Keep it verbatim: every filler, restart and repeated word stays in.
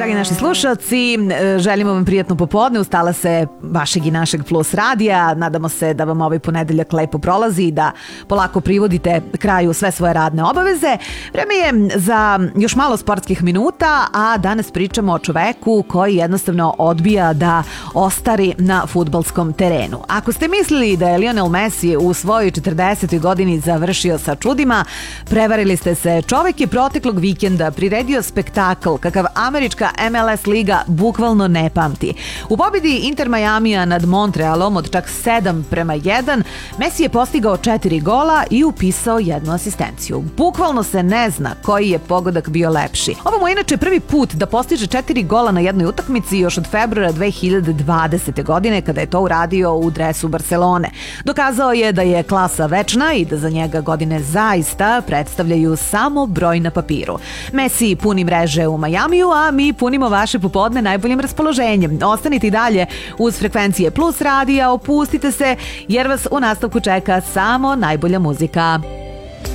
Dragi naši slušalci, želimo vam prijatno popodne, ustala se vašeg i našeg Plus radija. Nadamo se da vam ovaj ponedeljak lepo prolazi i da polako privodite kraju sve svoje radne obaveze. Vreme je za još malo sportskih minuta, a danas pričamo o čoveku koji jednostavno odbija da ostari na fudbalskom terenu. Ako ste mislili da je Lionel Messi u svojoj četrdesetoj godini završio sa čudima, prevarili ste se. Čovek je proteklog vikenda priredio spektakl kakav američka M L S liga bukvalno ne pamti. U pobjedi Inter Majamija nad Montrealom od čak sedam prema jedan, Messi je postigao četiri gola i upisao jednu asistenciju. Bukvalno se ne zna koji je pogodak bio lepši. Ovo mu je inače prvi put da postiže četiri gola na jednoj utakmici još od februara dve hiljade dvadesete. godine kada je to uradio u dresu Barcelone. Dokazao je da je klasa večna i da za njega godine zaista predstavljaju samo broj na papiru. Messi puni mreže u Majamiju, a mi punimo vaše popodne najboljim raspoloženjem. Ostanite i dalje uz frekvencije Plus radija, opustite se jer vas u nastavku čeka samo najbolja muzika.